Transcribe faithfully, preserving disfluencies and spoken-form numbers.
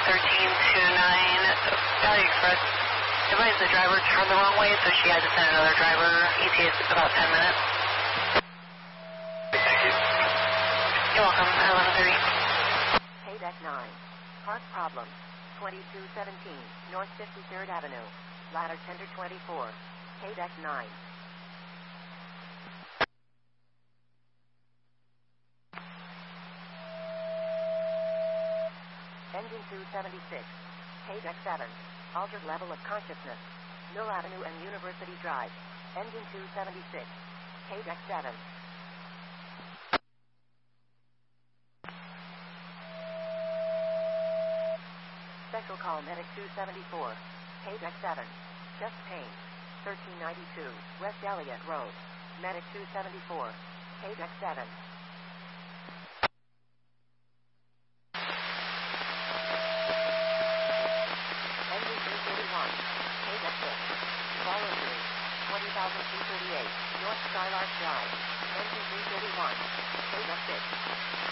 thirteen two nine, Valley Express. Advise the driver turned the wrong way, so she had to send another driver. E T A is about ten minutes. Thank you. You're welcome. eleven thirty. K deck nine. Park problem. twenty-two seventeen, North fifty-third Avenue. Ladder tender twenty-four. K deck nine. Engine two seventy-six. K deck seven. Altered level of consciousness. Mill Avenue and University Drive. Engine two seventy-six. K deck seven. Special call Medic two seventy-four. K deck seven. Chest pain. thirteen ninety-two. West Elliott Road. Medic two seventy-four. K deck seven. Engine three thirty-one. K deck six. Fall injury. twenty thousand two thirty-eight. North Skylark Drive. Engine three thirty-one. K deck six.